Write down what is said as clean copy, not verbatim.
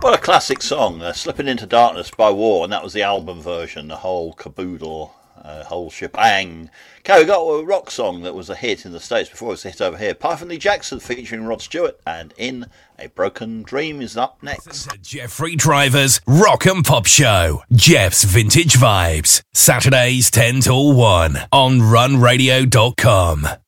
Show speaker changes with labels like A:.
A: What a classic song, Slipping Into Darkness by War, and that was the album version, the whole caboodle, whole shebang. Okay, we got a rock song that was a hit in the States before it was a hit over here. Python Lee Jackson featuring Rod Stewart, and In a Broken Dream is up next.
B: Jeffrey Driver's Rock and Pop Show. Jeff's Vintage Vibes. Saturdays 10 till 1 on runradio.com.